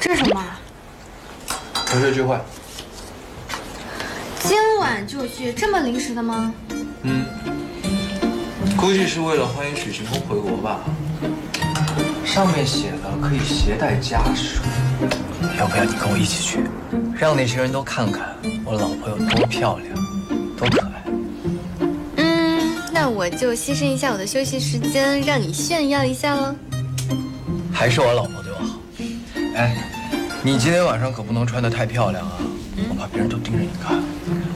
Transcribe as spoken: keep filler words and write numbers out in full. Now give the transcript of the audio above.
这是什么啊？ 同学聚会。 今晚就去，这么临时的吗？ 嗯，估计是为了欢迎许晴空回国吧。上面写了可以携带家属。 要不要你跟我一起去，让那些人都看看我老婆有多漂亮，多可爱。 嗯，那我就牺牲一下我的休息时间，让你炫耀一下喽。 还是我老婆对我好。哎，你今天晚上可不能穿得太漂亮啊，我怕别人都盯着你看。